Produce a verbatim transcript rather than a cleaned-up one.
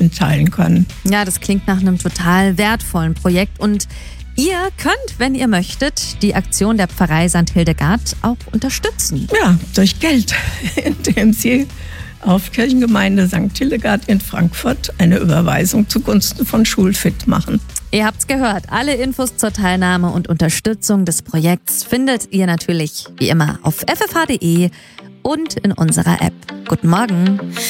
Menschen teilen können. Ja, das klingt nach einem total wertvollen Projekt und ihr könnt, wenn ihr möchtet, die Aktion der Pfarrei Sankt Hildegard auch unterstützen. Ja, durch Geld, indem Sie auf Kirchengemeinde Sankt Hildegard in Frankfurt eine Überweisung zugunsten von Schulfit machen. Ihr habt's gehört. Alle Infos zur Teilnahme und Unterstützung des Projekts findet ihr natürlich wie immer auf f f h punkt d e und in unserer App. Guten Morgen.